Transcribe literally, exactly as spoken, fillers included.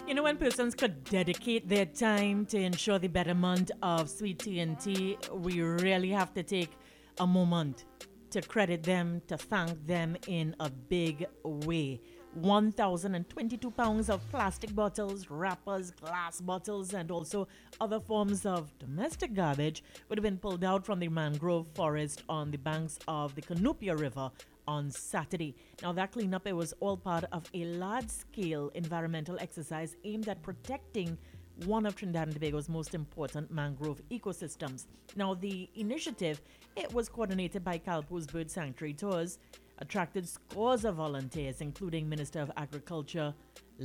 You know, when persons could dedicate their time to ensure the betterment of Sweet T N T, we really have to take a moment to credit them, to thank them in a big way. one thousand twenty-two pounds of plastic bottles, wrappers, glass bottles, and also other forms of domestic garbage would have been pulled out from the mangrove forest on the banks of the Canupia River on Saturday. Now, that cleanup, it was all part of a large-scale environmental exercise aimed at protecting one of Trinidad and Tobago's most important mangrove ecosystems. Now, the initiative, it was coordinated by Calpo's Bird Sanctuary Tours, attracted scores of volunteers, including Minister of Agriculture